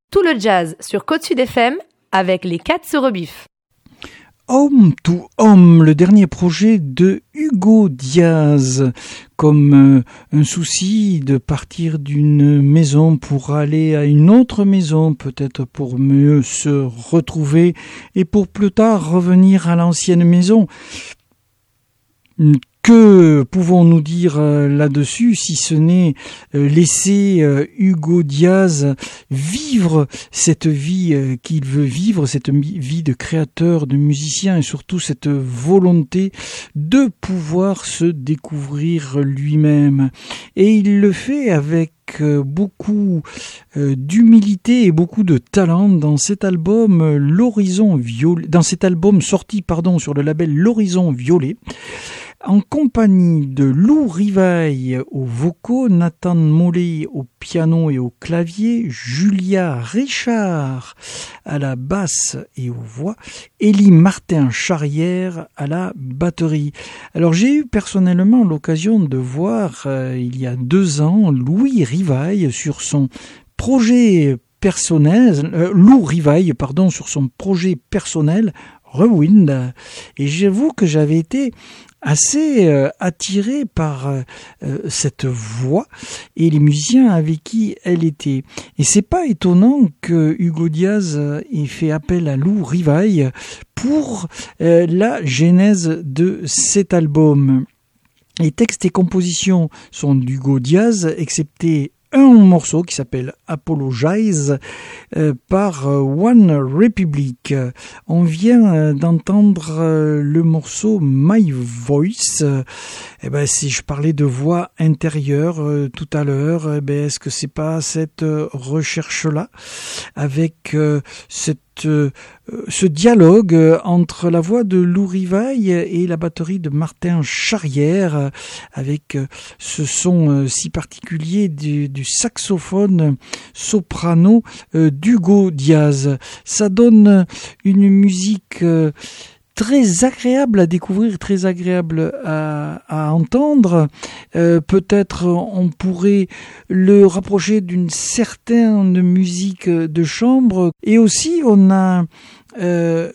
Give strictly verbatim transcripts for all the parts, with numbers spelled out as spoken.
Tout le jazz sur Côte Sud F M avec les Cats se rebiffent. Home to Home, le dernier projet de Hugo Díaz, comme euh, un souci de partir d'une maison pour aller à une autre maison, peut-être pour mieux se retrouver et pour plus tard revenir à l'ancienne maison. Que pouvons-nous dire là-dessus si ce n'est laisser Hugo Díaz vivre cette vie qu'il veut vivre, cette vie de créateur, de musicien et surtout cette volonté de pouvoir se découvrir lui-même. Et il le fait avec beaucoup d'humilité et beaucoup de talent dans cet album L'Horizon Violet, dans cet album sorti pardon sur le label L'Horizon Violet, en compagnie de Lou Rivail aux vocaux, Nathan Mollet au piano et au clavier, Julia Richard à la basse et aux voix, Élie Martin-Charrière à la batterie. Alors j'ai eu personnellement l'occasion de voir euh, il y a deux ans Louis Rivail sur son projet personnel, euh, Lou Rivail pardon sur son projet personnel Rewind, et j'avoue que j'avais été assez euh, attiré par euh, cette voix et les musiciens avec qui elle était. Et c'est pas étonnant que Hugo Díaz ait fait appel à Lou Rivail pour euh, la genèse de cet album. Les textes et compositions sont d'Hugo Díaz, excepté un morceau qui s'appelle Apologize euh, par One Republic. On vient euh, d'entendre euh, le morceau My Voice. Eh ben, si je parlais de voix intérieure euh, tout à l'heure, eh ben, est-ce que c'est pas cette euh, recherche-là avec euh, cette Euh, ce dialogue entre la voix de Lou Rivail et la batterie de Martin Charrière, avec ce son si particulier du, du saxophone soprano d'Hugo Díaz. Ça donne une musique très agréable à découvrir, très agréable à, à entendre. Euh, peut-être on pourrait le rapprocher d'une certaine musique de chambre. Et aussi, on a euh,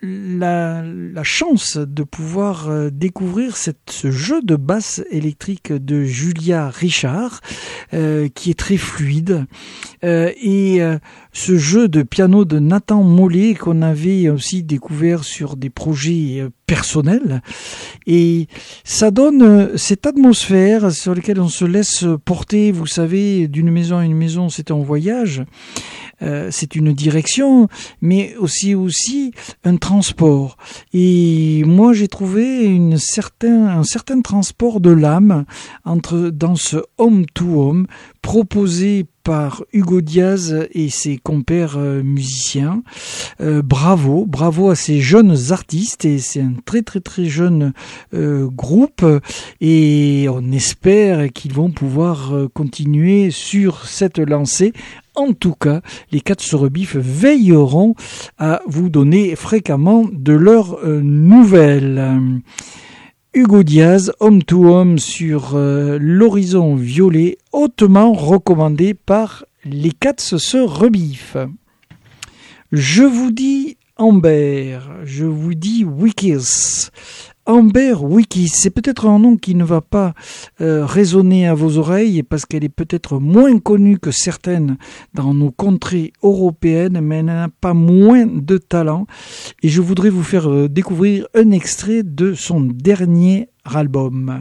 la, la chance de pouvoir découvrir cette, ce jeu de basse électrique de Julia Richard, euh, qui est très fluide. Euh, et euh, ce jeu de piano de Nathan Mollet qu'on avait aussi découvert sur des projets euh, personnels. Et ça donne euh, cette atmosphère sur laquelle on se laisse porter, vous savez, d'une maison à une maison, c'est un voyage. Euh, c'est une direction, mais aussi aussi un transport. Et moi, j'ai trouvé une certain, un certain transport de l'âme entre dans ce home to home proposé par Hugo Díaz et ses compères euh, musiciens. Euh, bravo, bravo à ces jeunes artistes, et c'est un très très très jeune euh, groupe, et on espère qu'ils vont pouvoir euh, continuer sur cette lancée. En tout cas, les Cats se rebiffent veilleront à vous donner fréquemment de leurs euh, nouvelles. Hugo Díaz, Home to Home sur euh, l'Horizon Violet, hautement recommandé par les Cats se rebiffent. Je vous dis Amber, je vous dis Wikis. Amber Wikis, c'est peut-être un nom qui ne va pas euh, résonner à vos oreilles parce qu'elle est peut-être moins connue que certaines dans nos contrées européennes, mais elle n'a pas moins de talent. Et je voudrais vous faire euh, découvrir un extrait de son dernier album.